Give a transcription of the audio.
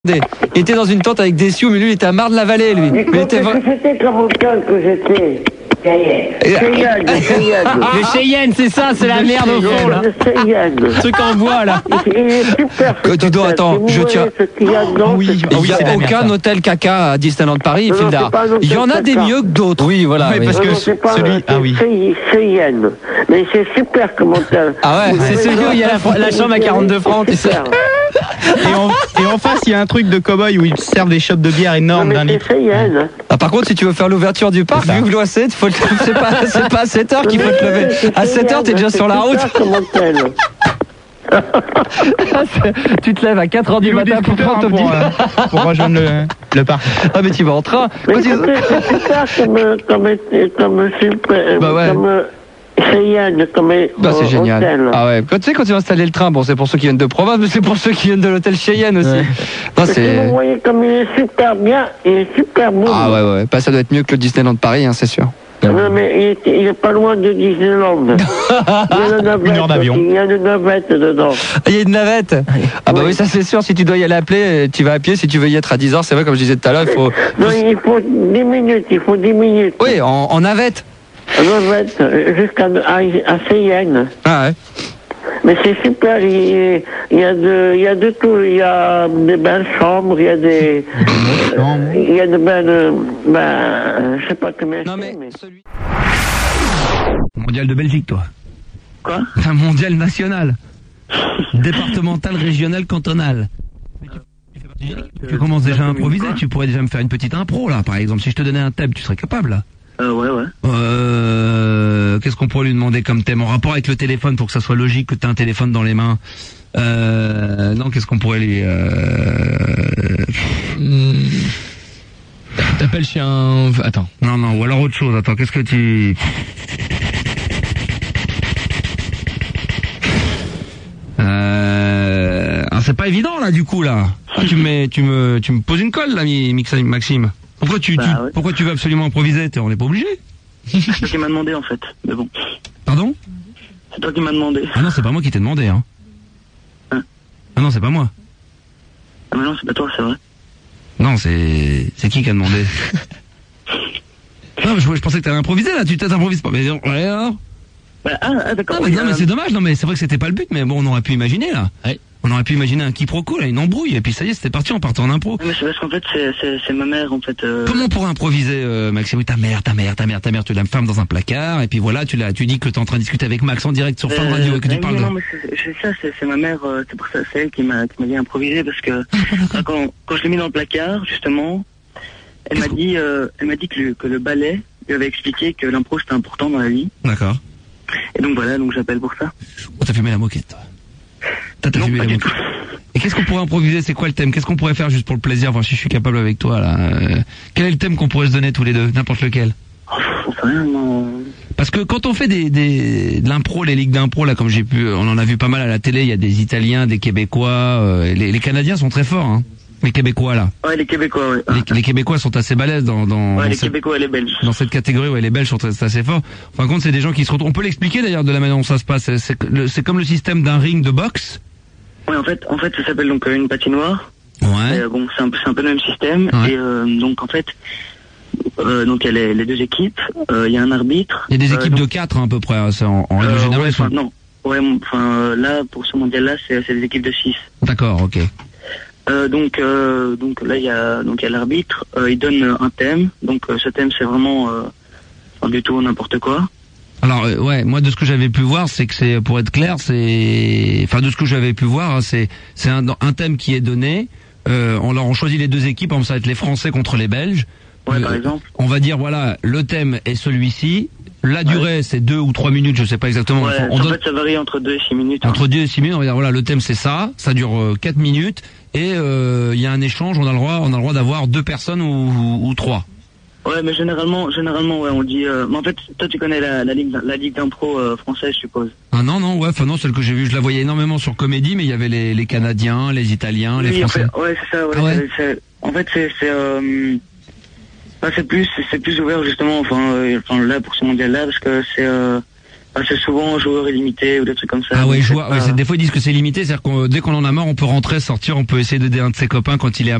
Il était dans une tente avec des sioux, mais lui il était à Marne-la-Vallée, lui. Mais C'était comme autant que j'étais. Cheyenne. Le Cheyenne, c'est ça, c'est la merde au fond, là. Le Truc en bois, là. Il est super. Tu dois, attends, je tiens. Oui, Il n'y a aucun hôtel caca à Disneyland Paris, Fildar. Il y en a des mieux que d'autres. Oui, voilà. Oui, parce que celui. Ah oui. Cheyenne. Mais c'est super comme hôtel. Ah ouais, C'est celui où il y a la chambre à 42 francs, tu sais. Et en face, il y a un truc de cow-boy où ils servent des shots de bière énormes d'un litre. Cheyenne. Ah, par contre, si tu veux faire l'ouverture du parc, vu que l'OAC, c'est pas à 7h qu'il faut te lever. À 7h, t'es déjà sur la route. Comme hôtel. Tu te lèves à 4h du matin pour prendre ton petit. Pour rejoindre le parc. Ah, mais tu vas en train. Mais écoutez, c'est super comme super. Bah ouais. Comme Cheyenne, comme Bah, c'est génial. hôtel. Ah ouais. Tu sais, quand tu vas installer le train, bon, c'est pour ceux qui viennent de province, mais c'est pour ceux qui viennent de l'hôtel Cheyenne aussi. Ouais. Non, Si c'est. vous voyez comme il est super bien, il est super beau. Ah ouais, ouais. Bah, ça doit être mieux que le Disneyland Paris, hein, c'est sûr. Non, mais il est pas loin de Disneyland. Il y a une navette, 1 heure d'avion. Il y a une navette dedans. Il y a une navette. Ah bah oui, ça c'est sûr. Si tu dois y aller à pied, tu vas à pied. Si tu veux y être à 10h, c'est vrai, comme je disais tout à l'heure, il faut. Non, il faut 10 minutes, Oui, en navette. Navette, jusqu'à Cheyenne. Ah ouais. Mais c'est super, il y a de tout. Il y a des belles chambres, il y a des belles, je sais pas comment. Non mais celui. Mondial de Belgique, toi. Quoi? Un mondial national. Départemental, régional, cantonal. Tu commences déjà à improviser, tu pourrais déjà me faire une petite impro là, par exemple. Si je te donnais un thème, tu serais capable là. Ouais. Qu'est-ce qu'on pourrait lui demander comme thème en rapport avec le téléphone pour que ça soit logique que tu as un téléphone dans les mains. Non, qu'est-ce qu'on pourrait lui T'appelles chez un. Attends. Non, ou alors autre chose. Attends, qu'est-ce que tu c'est pas évident là du coup là. Ah, tu me poses une colle là, Maxime. Pourquoi pourquoi tu veux absolument improviser? On n'est pas obligé. C'est toi qui m'as demandé en fait, mais bon. Pardon? C'est toi qui m'as demandé. Ah non, c'est pas moi qui t'ai demandé, hein. Hein? Ah non, c'est pas moi. Ah mais non, c'est pas toi, c'est vrai. Non, c'est qui a demandé? Non, mais je pensais que t'allais improviser là, tu t'improvises pas. Mais non, ouais, alors. D'accord. Non, mais c'est dommage, non mais c'est vrai que c'était pas le but, mais bon, on aurait pu imaginer là. Ouais. On aurait pu imaginer un quiproquo là, une embrouille, et puis ça y est, c'était parti, on partait en impro. Mais c'est parce qu'en fait, c'est ma mère en fait. Comment on pourrait improviser, Maxime? Oui, ta mère, tu la fermes dans un placard, et puis voilà, tu dis que t'es en train de discuter avec Max en direct sur Fun Radio et que tu parles de... Non, mais c'est ma mère, c'est pour ça, c'est elle qui m'a dit improviser parce que quand je l'ai mis dans le placard, justement, elle m'a dit que le ballet lui avait expliqué que l'impro c'était important dans la vie. D'accord. Et donc voilà, donc j'appelle pour ça. Oh, t'as fumé la moquette, toi. T'as fumé la moquette. Et qu'est-ce qu'on pourrait improviser? C'est quoi le thème? Qu'est-ce qu'on pourrait faire juste pour le plaisir, voir si je suis capable avec toi, là? Quel est le thème qu'on pourrait se donner tous les deux? N'importe lequel. J'en sais rien, non. Parce que quand on fait de l'impro, les ligues d'impro, là, comme on en a vu pas mal à la télé, il y a des Italiens, des Québécois, les Canadiens sont très forts, hein. Les Québécois, là. Ouais, les Québécois, ouais. Les Québécois sont assez balèzes ouais, les Québécois et les Belges. Dans cette catégorie, ouais, les Belges sont assez forts. En fin de compte, c'est des gens qui se retrouvent. On peut l'expliquer d'ailleurs de la manière dont ça se passe. C'est comme le système d'un ring de boxe. Ouais, en fait, ça s'appelle donc une patinoire. Ouais. Bon, c'est un peu le même système. Ouais. Et donc en fait, donc il y a les deux équipes. Il y a un arbitre. Il y a des équipes de 4 hein, à peu près. Hein, c'est en règle générale. Ouais, non. Ouais, là pour ce mondial-là, c'est des équipes de 6. D'accord, ok. Donc là il y a l'arbitre. Il donne un thème. Donc ce thème c'est vraiment du tout n'importe quoi. Alors ouais, moi de ce que j'avais pu voir, c'est que c'est, pour être clair, de ce que j'avais pu voir, hein, c'est un thème qui est donné. On choisit les deux équipes, ça va être les Français contre les Belges. Ouais, par exemple. On va dire voilà, le thème est celui-ci. La durée c'est 2 ou 3 minutes, je sais pas exactement. Ouais, en fait ça varie entre 2 et 6 minutes. Entre 2 et 6 minutes, on va dire voilà, le thème c'est ça dure 4 minutes et il y a un échange, on a le droit d'avoir 2 personnes ou 3. Ouais, mais généralement, ouais, on dit. Mais en fait, toi, tu connais la ligue d'impro française, je suppose. Ah non, celle que j'ai vue, je la voyais énormément sur Comédie, mais il y avait les Canadiens, les Italiens, les Français. En fait, ouais, c'est ça. Ouais, ah ouais. En fait, c'est plus ouvert justement. Enfin, là pour ce mondial-là, parce que c'est souvent joueur illimité ou des trucs comme ça. Ah ouais, Donc, joueur. Ouais, des fois ils disent que c'est limité, c'est-à-dire que dès qu'on en a marre, on peut rentrer, sortir, on peut essayer d'aider un de ses copains quand il est